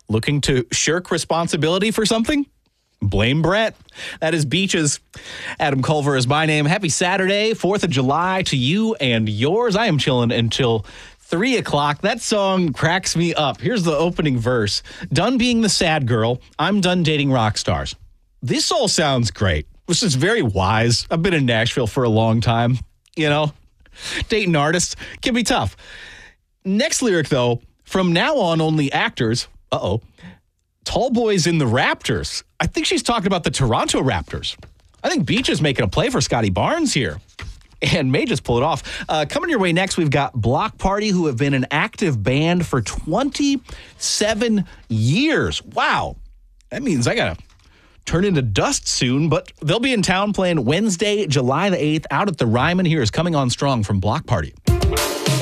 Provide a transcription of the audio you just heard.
Looking to shirk responsibility for something? Blame Brett. That is Beaches. Adam Culver is my name. Happy Saturday, 4th of July to you and yours. I am chilling until 3 o'clock. That song cracks me up. Here's the opening verse. Done being the sad girl. I'm done dating rock stars. This all sounds great. This is very wise. I've been in Nashville for a long time. You know, dating artists can be tough. Next lyric, though, from now on, only actors. Tall boys in the Raptors. I think she's talking about the Toronto Raptors. I think Beach is making a play for Scotty Barnes here and may just pull it off. Coming your way next, we've got Block Party, who have been an active band for 27 years. Wow. That means I got to turn into dust soon, but they'll be in town playing Wednesday, July the 8th out at the Ryman. Here is Coming On Strong from Block Party.